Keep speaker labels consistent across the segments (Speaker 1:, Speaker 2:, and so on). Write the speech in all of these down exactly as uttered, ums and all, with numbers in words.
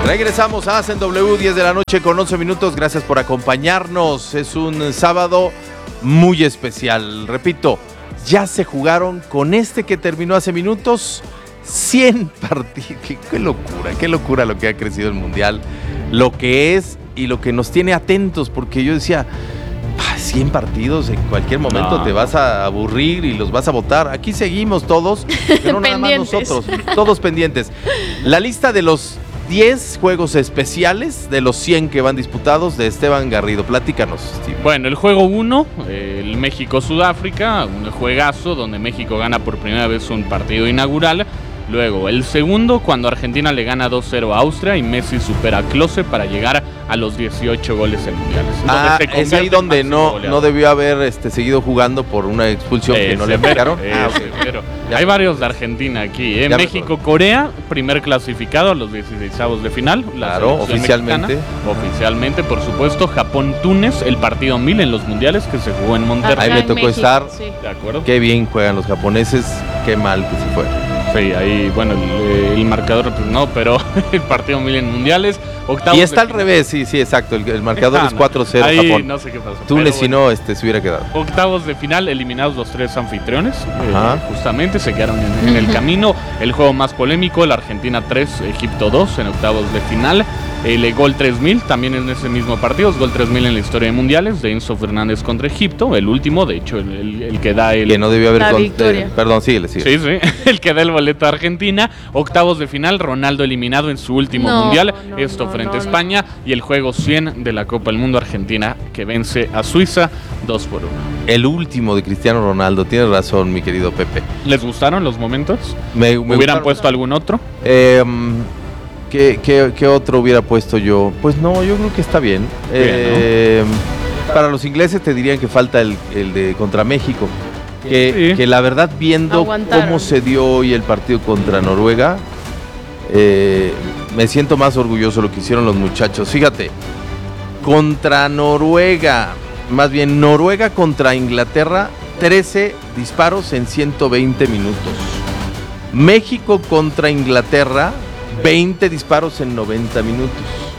Speaker 1: Regresamos a Hacen W, diez de la noche con once minutos. Gracias por acompañarnos. Es un sábado muy especial. Repito, ya se jugaron con este que terminó hace minutos cien partidos. Qué, qué locura, qué locura lo que ha crecido el Mundial, lo que es y lo que nos tiene atentos, porque yo decía, cien partidos, en cualquier momento no. te vas a aburrir y los vas a votar. Aquí seguimos todos, pero no nada más nosotros, todos pendientes. La lista de los diez juegos especiales de los cien que van disputados de Esteban Garrido. Platícanos, Steve.
Speaker 2: Bueno, el juego uno, el México-Sudáfrica, un juegazo donde México gana por primera vez un partido inaugural. Luego, el segundo, cuando Argentina le gana dos cero a Austria y Messi supera a Klose para llegar a los dieciocho goles en mundiales.
Speaker 1: Ah, es ahí donde no, no debió haber este, seguido jugando por una expulsión eh, que no le aplicaron.
Speaker 2: Ah, okay. Pero hay varios de Argentina aquí. ¿eh? México-Corea, primer clasificado a los dieciseisavos de final.
Speaker 1: Claro, oficialmente.
Speaker 2: Mexicana, oficialmente, por supuesto. Japón-Túnez, el partido mil en los mundiales que se jugó en Monterrey.
Speaker 1: Ahí me tocó
Speaker 3: México,
Speaker 1: estar.
Speaker 3: Sí.
Speaker 2: ¿De acuerdo?
Speaker 1: Qué bien juegan los japoneses, qué mal que se fue.
Speaker 2: Sí, ahí, bueno, el, el marcador pues no, pero el partido mil en mundiales, octavos.
Speaker 1: Y está al final. Revés, sí, sí, exacto. El, el marcador ah, es cuatro cero
Speaker 2: ahí
Speaker 1: Japón.
Speaker 2: No sé qué pasó.
Speaker 1: Túnez, si
Speaker 2: bueno,
Speaker 1: no, este, se hubiera quedado.
Speaker 2: Octavos de final, eliminados los tres anfitriones. Eh, justamente se quedaron en, en el camino. El juego más polémico, la Argentina tres, Egipto dos en octavos de final. El gol tres mil, también en ese mismo partido, es gol tres mil en la historia de mundiales, de Enzo Fernández contra Egipto, el último, de hecho, el, el, el que da el...
Speaker 1: Que no debió haber...
Speaker 3: La
Speaker 1: con,
Speaker 3: victoria.
Speaker 1: Eh, perdón, síguele, síguele.
Speaker 2: Sí, sí, el que da el boleto a Argentina. Octavos de final, Ronaldo eliminado en su último
Speaker 3: no,
Speaker 2: mundial,
Speaker 3: no,
Speaker 2: esto
Speaker 3: no,
Speaker 2: frente
Speaker 3: no,
Speaker 2: a España, no. Y el juego cien de la Copa del Mundo, Argentina, que vence a Suiza dos por uno.
Speaker 1: El último de Cristiano Ronaldo, tienes razón, mi querido Pepe.
Speaker 2: ¿Les gustaron los momentos?
Speaker 1: Me, me
Speaker 2: ¿Hubieran
Speaker 1: gustaron.
Speaker 2: puesto algún otro?
Speaker 1: Eh... ¿Qué, qué, ¿Qué otro hubiera puesto yo? Pues no, yo creo que está bien. bien eh, ¿no? Para los ingleses te dirían que falta el, el de contra México. Que, sí. que la verdad, viendo Aguantaron. cómo se dio hoy el partido contra Noruega, eh, me siento más orgulloso de lo que hicieron los muchachos. Fíjate, contra Noruega, más bien Noruega contra Inglaterra, trece disparos en ciento veinte minutos. México contra Inglaterra, veinte disparos en noventa minutos.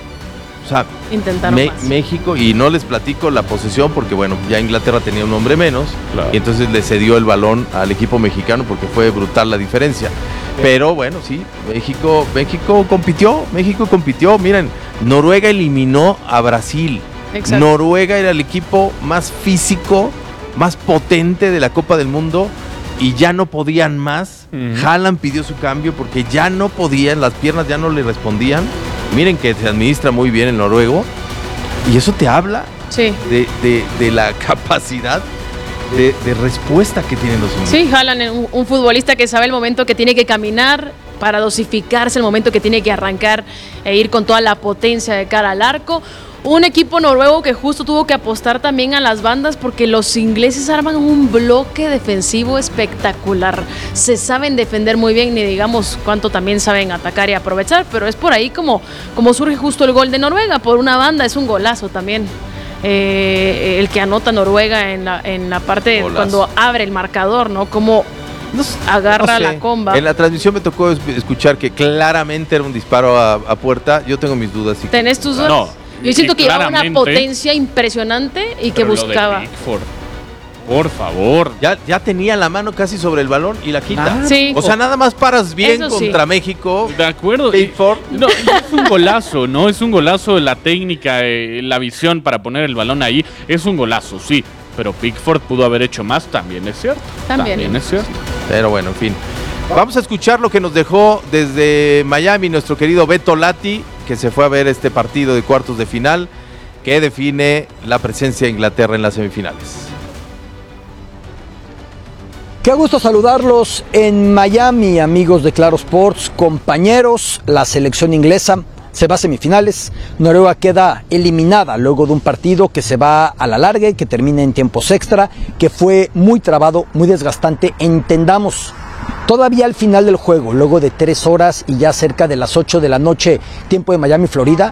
Speaker 1: O sea,
Speaker 3: Me,
Speaker 1: México, y no les platico la posesión porque bueno, ya Inglaterra tenía un hombre menos,
Speaker 2: claro.
Speaker 1: Y entonces le cedió el balón al equipo mexicano porque fue brutal la diferencia. Pero bueno, sí, México, México compitió, México compitió. Miren, Noruega eliminó a Brasil. Exacto. Noruega era el equipo más físico, más potente de la Copa del Mundo. Y ya no podían más. Uh-huh. Haaland pidió su cambio porque ya no podían, las piernas ya no le respondían. Miren que se administra muy bien el noruego. Y eso te habla
Speaker 3: sí.
Speaker 1: de, de, de la capacidad de, de respuesta que tienen los ingleses.
Speaker 3: Sí, Haaland, un, un futbolista que sabe el momento que tiene que caminar para dosificarse, el momento que tiene que arrancar e ir con toda la potencia de cara al arco. Un equipo noruego que justo tuvo que apostar también a las bandas porque los ingleses arman un bloque defensivo espectacular. Se saben defender muy bien, ni digamos cuánto también saben atacar y aprovechar, pero es por ahí como, como surge justo el gol de Noruega. Por una banda es un golazo también. Eh, el que anota Noruega en la, en la parte golazo. Cuando abre el marcador, ¿no? Como agarra no sé. La comba.
Speaker 1: En la transmisión me tocó escuchar que claramente era un disparo a, a puerta. Yo tengo mis dudas. Si
Speaker 3: ¿Tenés tus dudas?
Speaker 2: No.
Speaker 3: Yo siento que llevaba una potencia impresionante y que buscaba.
Speaker 2: Lo de Pickford, por favor.
Speaker 1: Ya, ya tenía la mano casi sobre el balón y la quita.
Speaker 3: Ah, sí.
Speaker 1: O sea, nada más paras bien
Speaker 3: Eso
Speaker 1: contra
Speaker 3: sí.
Speaker 1: México.
Speaker 2: De acuerdo.
Speaker 1: Pickford.
Speaker 2: No, es un golazo, ¿no? Es un golazo, la técnica, eh, la visión para poner el balón ahí. Es un golazo, sí. Pero Pickford pudo haber hecho más, también es cierto.
Speaker 3: También,
Speaker 2: también es cierto.
Speaker 1: Pero bueno, en fin. Vamos a escuchar lo que nos dejó desde Miami nuestro querido Beto Lati, que se fue a ver este partido de cuartos de final, que define la presencia de Inglaterra en las semifinales.
Speaker 4: Qué gusto saludarlos en Miami, amigos de Claro Sports, compañeros. La selección inglesa se va a semifinales. Noruega queda eliminada luego de un partido que se va a la larga y que termina en tiempos extra, que fue muy trabado, muy desgastante. Entendamos, todavía al final del juego, luego de tres horas y ya cerca de las ocho de la noche, tiempo de Miami, Florida,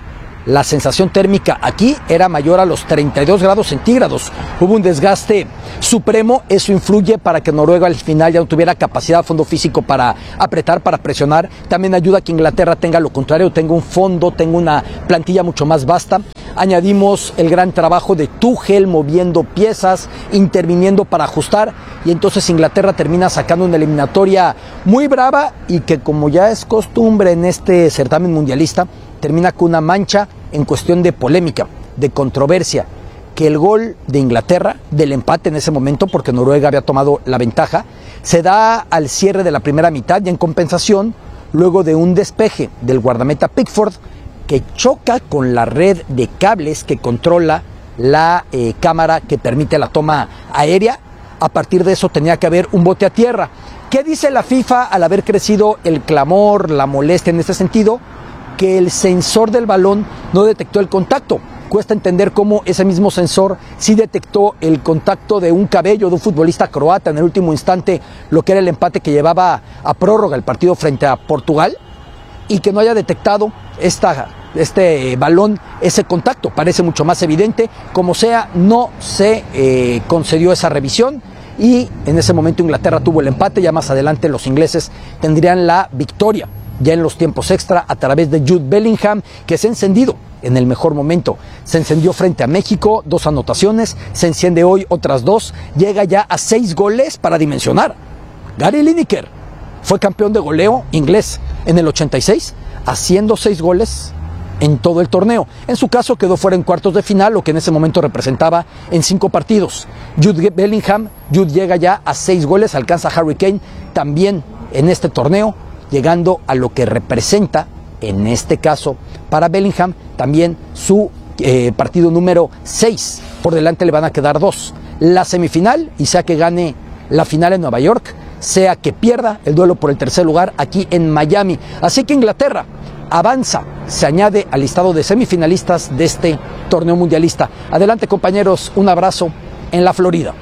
Speaker 4: La sensación térmica aquí era mayor a los treinta y dos grados centígrados. Hubo un desgaste supremo, eso influye para que Noruega al final ya no tuviera capacidad, fondo físico para apretar, para presionar. También ayuda a que Inglaterra tenga lo contrario, tenga un fondo, tenga una plantilla mucho más vasta. Añadimos el gran trabajo de Tuchel moviendo piezas, interviniendo para ajustar, y entonces Inglaterra termina sacando una eliminatoria muy brava y que, como ya es costumbre en este certamen mundialista, termina con una mancha en cuestión de polémica, de controversia, que el gol de Inglaterra, del empate en ese momento, porque Noruega había tomado la ventaja, se da al cierre de la primera mitad y en compensación, luego de un despeje del guardameta Pickford, que choca con la red de cables que controla la eh, cámara que permite la toma aérea. A partir de eso tenía que haber un bote a tierra. ¿Qué dice la FIFA al haber crecido el clamor, la molestia en este sentido? Que el sensor del balón no detectó el contacto. Cuesta entender cómo ese mismo sensor sí detectó el contacto de un cabello de un futbolista croata en el último instante, lo que era el empate que llevaba a prórroga el partido frente a Portugal, y que no haya detectado esta, este balón, ese contacto. Parece mucho más evidente. Como sea, no se eh, concedió esa revisión y en ese momento Inglaterra tuvo el empate. Ya más adelante los ingleses tendrían la victoria, ya en los tiempos extra, a través de Jude Bellingham, que se ha encendido en el mejor momento. Se encendió frente a México, dos anotaciones, se enciende hoy otras dos, llega ya a seis goles para dimensionar. Gary Lineker fue campeón de goleo inglés en el ochenta y seis, haciendo seis goles en todo el torneo. En su caso quedó fuera en cuartos de final, lo que en ese momento representaba en cinco partidos. Jude Bellingham, Jude llega ya a seis goles, alcanza a Harry Kane también en este torneo, llegando a lo que representa, en este caso, para Bellingham, también su eh, partido número seis. Por delante le van a quedar dos. La semifinal, y sea que gane la final en Nueva York, sea que pierda el duelo por el tercer lugar aquí en Miami. Así que Inglaterra avanza, se añade al listado de semifinalistas de este torneo mundialista. Adelante, compañeros, un abrazo en la Florida.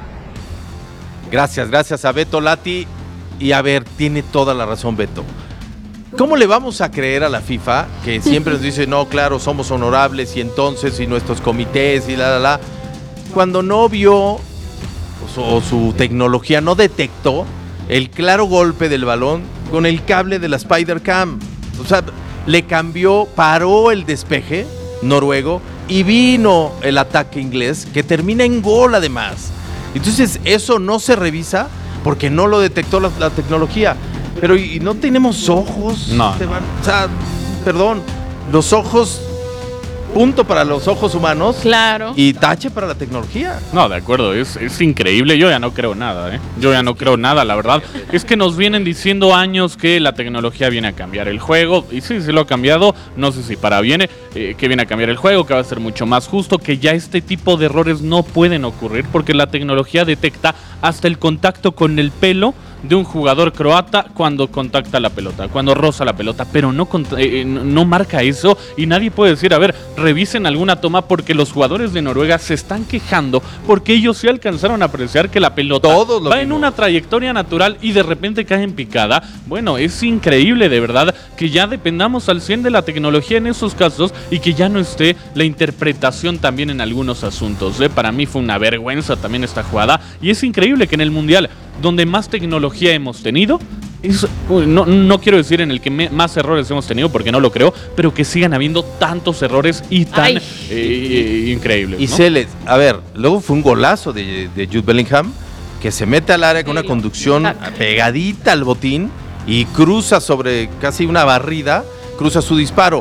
Speaker 1: Gracias, gracias a Beto Lati. Y a ver, tiene toda la razón Beto. ¿Cómo le vamos a creer a la FIFA, que siempre nos dice, no, claro, somos honorables y entonces, y nuestros comités y la, la, la, cuando no vio o su, o su tecnología no detectó el claro golpe del balón con el cable de la Spider Cam? O sea, le cambió, paró el despeje noruego y vino el ataque inglés, que termina en gol además. Entonces, eso no se revisa porque no lo detectó la, la tecnología. Pero ¿y no tenemos ojos?
Speaker 2: No.
Speaker 1: Esteban? O sea, perdón, los ojos, punto para los ojos humanos.
Speaker 3: Claro.
Speaker 1: Y tache para la tecnología.
Speaker 2: No, de acuerdo, es, es increíble. Yo ya no creo nada, ¿eh? Yo ya no creo nada, la verdad. Es que nos vienen diciendo años que la tecnología viene a cambiar el juego. Y sí, sí lo ha cambiado. No sé si para bien, eh, que viene a cambiar el juego, que va a ser mucho más justo, que ya este tipo de errores no pueden ocurrir porque la tecnología detecta hasta el contacto con el pelo de un jugador croata cuando contacta la pelota, cuando roza la pelota, pero no, eh, no marca eso y nadie puede decir, a ver, revisen alguna toma, porque los jugadores de Noruega se están quejando porque ellos sí alcanzaron a apreciar que la pelota
Speaker 1: Todos
Speaker 2: va
Speaker 1: vimos.
Speaker 2: en una trayectoria natural y de repente cae en picada. Bueno, es increíble de verdad que ya dependamos al cien de la tecnología en esos casos y que ya no esté la interpretación también en algunos asuntos, ¿eh? Para mí fue una vergüenza también esta jugada y es increíble que en el Mundial, donde más tecnología hemos tenido, es, no, no quiero decir en el que me, más errores hemos tenido, porque no lo creo, pero que sigan habiendo tantos errores y tan eh, eh, increíbles,
Speaker 1: Y
Speaker 2: ¿no?
Speaker 1: Celes, a ver, luego fue un golazo de, de Jude Bellingham, que se mete al área con una conducción pegadita al botín y cruza sobre casi una barrida, cruza su disparo.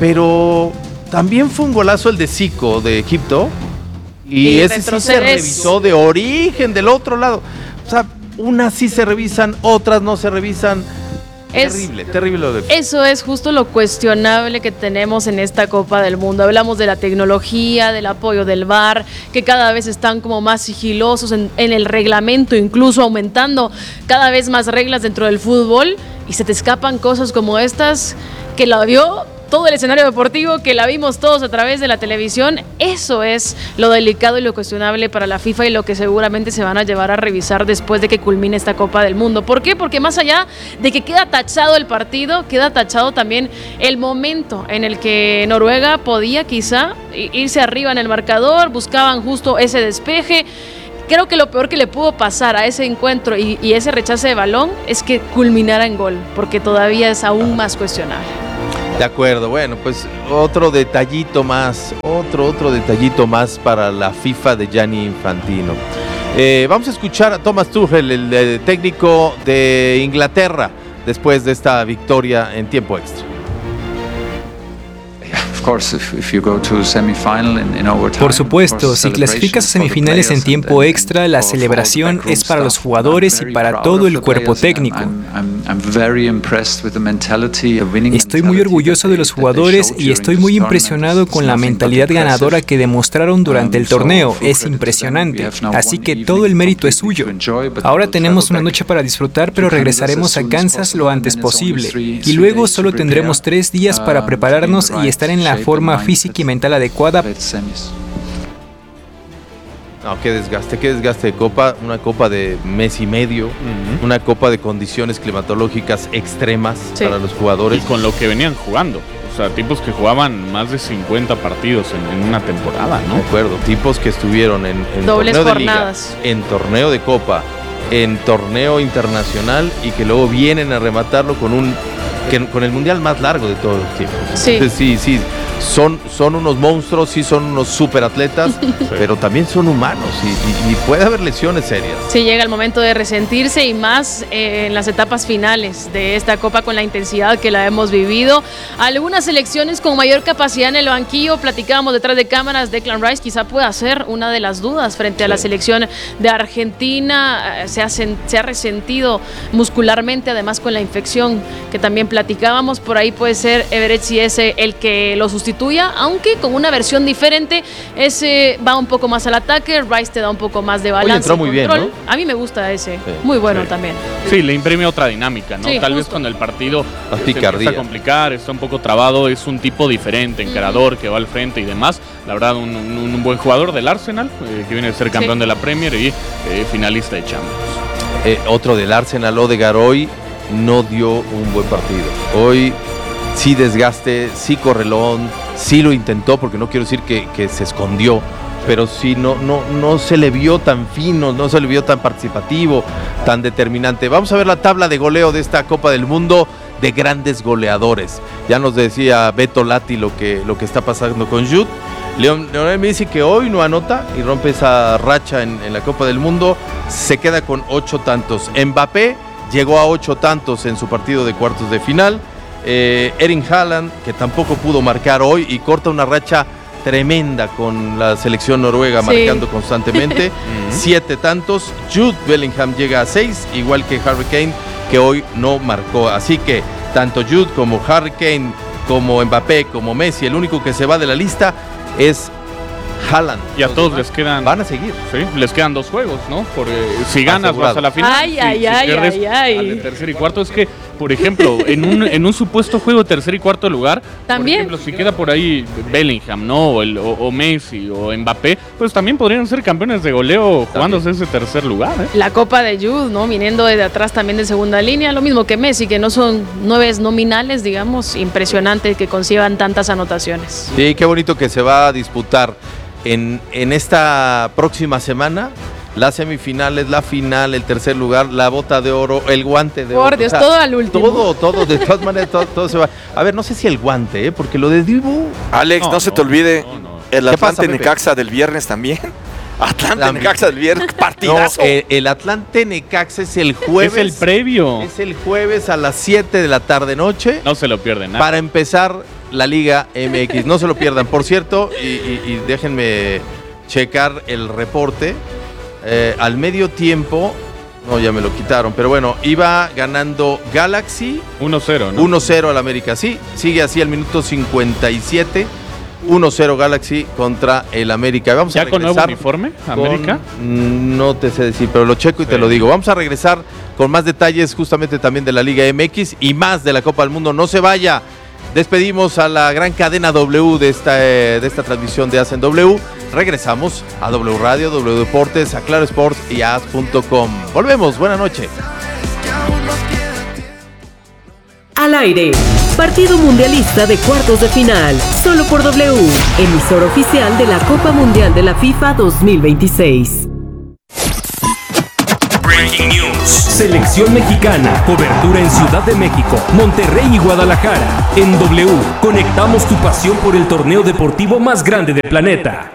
Speaker 1: Pero también fue un golazo el de Zico de Egipto, y,
Speaker 3: Y
Speaker 1: ese sí se
Speaker 3: retrocedes.
Speaker 1: revisó de origen del otro lado. O sea, unas sí se revisan, otras no se revisan.
Speaker 3: Es-
Speaker 1: terrible, terrible lo de...
Speaker 3: Eso es justo lo cuestionable que tenemos en esta Copa del Mundo. Hablamos de la tecnología, del apoyo del V A R, que cada vez están como más sigilosos en, en el reglamento, incluso aumentando cada vez más reglas dentro del fútbol, y se te escapan cosas como estas, que la vio todo el escenario deportivo, que la vimos todos a través de la televisión. Eso es lo delicado y lo cuestionable para la FIFA y lo que seguramente se van a llevar a revisar después de que culmine esta Copa del Mundo. ¿Por qué? Porque más allá de que queda tachado el partido, queda tachado también el momento en el que Noruega podía quizá irse arriba en el marcador, buscaban justo ese despeje. Creo que lo peor que le pudo pasar a ese encuentro y, y ese rechace de balón es que culminara en gol, porque todavía es aún más cuestionable.
Speaker 1: De acuerdo, bueno, pues otro detallito más, otro, otro detallito más para la FIFA de Gianni Infantino. Eh, vamos a escuchar a Thomas Tuchel, el, el técnico de Inglaterra, después de esta victoria en tiempo extra.
Speaker 5: Por supuesto, si clasificas a semifinales en tiempo extra, la celebración es para los jugadores y para todo el cuerpo técnico. Estoy muy orgulloso de los jugadores y estoy muy impresionado con la mentalidad ganadora que demostraron durante el torneo. Es impresionante. Así que todo el mérito es suyo. Ahora tenemos una noche para disfrutar, pero regresaremos a Kansas lo antes posible. Y luego solo tendremos tres días para prepararnos y estar en la forma física y mental adecuada.
Speaker 1: No, qué desgaste, qué desgaste de copa, una copa de mes y medio, uh-huh. una copa de condiciones climatológicas extremas sí. para los jugadores.
Speaker 2: Y con lo que venían jugando, o sea, tipos que jugaban más de cincuenta partidos en, en una temporada, ¿no?
Speaker 1: De acuerdo, tipos que estuvieron en, en
Speaker 3: dobles
Speaker 1: torneo
Speaker 3: jornadas,
Speaker 1: de liga, en torneo de copa, en torneo internacional y que luego vienen a rematarlo con un que, con el mundial más largo de todos los tiempos.
Speaker 3: Sí,
Speaker 1: Entonces, sí, sí. Son, son unos monstruos, sí son unos superatletas, sí. pero también son humanos y, y, y puede haber lesiones serias.
Speaker 3: Sí, llega el momento de resentirse y más eh, en las etapas finales de esta Copa con la intensidad que la hemos vivido. Algunas selecciones con mayor capacidad en el banquillo, platicábamos detrás de cámaras, Declan Rice quizá pueda ser una de las dudas frente a la selección de Argentina. Se ha, se ha resentido muscularmente, además con la infección que también platicábamos. Por ahí puede ser Everett Siese el que lo sustituya, aunque con una versión diferente. Ese va un poco más al ataque, Rice te da un poco más de balance.
Speaker 1: Oye, entró muy
Speaker 3: y control.
Speaker 1: Bien, ¿no?
Speaker 3: A mí me gusta ese,
Speaker 1: sí,
Speaker 3: muy bueno
Speaker 1: sí.
Speaker 3: también.
Speaker 2: Sí, le imprime otra dinámica, ¿no?
Speaker 3: Sí,
Speaker 2: Tal
Speaker 3: justo.
Speaker 2: vez cuando el partido se
Speaker 1: picardía.
Speaker 2: empieza a complicar, está un poco trabado, es un tipo diferente, encarador, que va al frente y demás. La verdad, un, un, un buen jugador del Arsenal, eh, que viene a ser campeón sí. de la Premier y eh, finalista de Champions.
Speaker 1: Eh, otro del Arsenal, Odegaard, hoy no dio un buen partido. Hoy sí desgaste, sí correlón, sí lo intentó, porque no quiero decir que, que se escondió, pero sí no, no, no se le vio tan fino, no se le vio tan participativo, tan determinante. Vamos a ver la tabla de goleo de esta Copa del Mundo de grandes goleadores. Ya nos decía Beto Lati lo que, lo que está pasando con Jude. Lionel Messi, que hoy no anota y rompe esa racha en, en la Copa del Mundo, se queda con ocho tantos. Mbappé llegó a ocho tantos en su partido de cuartos de final. Eh, Erling Haaland, que tampoco pudo marcar hoy y corta una racha tremenda con la selección noruega, sí. marcando constantemente. Siete tantos. Jude Bellingham llega a seis, igual que Harry Kane, que hoy no marcó. Así que tanto Jude como Harry Kane, como Mbappé, como Messi, el único que se va de la lista es Haaland.
Speaker 2: Y a todos demás les quedan...
Speaker 1: Van a seguir.
Speaker 2: Sí, les quedan dos juegos, ¿no? Porque si ganas
Speaker 1: asegurado.
Speaker 2: vas a la final.
Speaker 3: Ay,
Speaker 2: si,
Speaker 3: ay,
Speaker 2: si
Speaker 3: ay,
Speaker 2: pierdes
Speaker 3: ay, ay.
Speaker 2: al tercer y cuarto. Es que, por ejemplo, en un, en un supuesto juego de tercer y cuarto lugar,
Speaker 3: también,
Speaker 2: por ejemplo, si queda por ahí Bellingham, ¿no? O, el, o, o Messi o Mbappé, pues también podrían ser campeones de goleo jugándose también ese tercer lugar, ¿eh?
Speaker 3: La Copa de Jude, ¿no? Viniendo desde atrás también de segunda línea, lo mismo que Messi, que no son nueves nominales, digamos. Impresionante que consigan tantas anotaciones.
Speaker 1: Sí, qué bonito que se va a disputar En, en esta próxima semana las semifinales, la final, el tercer lugar, la bota de oro, el guante de
Speaker 3: Por
Speaker 1: oro.
Speaker 3: Dios,
Speaker 1: o sea,
Speaker 3: todo al último.
Speaker 1: Todo, todo, de todas maneras, todo, todo se va. A ver, no sé si el guante, ¿eh? Porque lo de Dibu...
Speaker 6: Alex, no, no se te olvide
Speaker 2: no, no.
Speaker 6: el Atlante
Speaker 1: pasa,
Speaker 6: Necaxa del viernes también. Atlante
Speaker 1: La
Speaker 6: Necaxa del viernes, partidazo.
Speaker 1: No, el, el Atlante Necaxa es el jueves.
Speaker 2: Es el previo.
Speaker 1: Es el jueves a las siete de la tarde noche.
Speaker 2: No se lo pierden nada.
Speaker 1: Para empezar la Liga M X. No se lo pierdan. Por cierto, y, y, y déjenme checar el reporte. Eh, al medio tiempo, no, ya me lo quitaron, pero bueno, iba ganando Galaxy
Speaker 2: uno cero, ¿no?
Speaker 1: uno cero al América, sí, sigue así al minuto cincuenta y siete, uno cero Galaxy contra el América. Vamos
Speaker 2: ¿Ya
Speaker 1: a
Speaker 2: con nuevo uniforme, América?
Speaker 1: Con, no te sé decir, pero lo checo y sí. te lo digo. Vamos a regresar con más detalles justamente también de la Liga M X y más de la Copa del Mundo. No se vaya. Despedimos a la gran cadena W de esta, eh, de esta transmisión de A S en W. Regresamos a W Radio, W Deportes, a Claro Sports y a as punto com. Volvemos, buena noche.
Speaker 7: Al aire, partido mundialista de cuartos de final, solo por W, emisor oficial de la Copa Mundial de la FIFA dos mil veintiséis.
Speaker 8: Breaking News. Selección mexicana. Cobertura en Ciudad de México, Monterrey y Guadalajara. En W, conectamos tu pasión por el torneo deportivo más grande del planeta.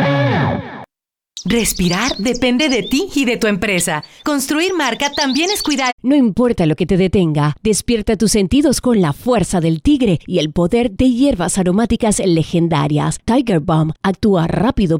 Speaker 9: Respirar depende de ti y de tu empresa. Construir marca también es cuidar. No importa lo que te detenga, despierta tus sentidos con la fuerza del tigre y el poder de hierbas aromáticas legendarias. Tiger Balm actúa rápido,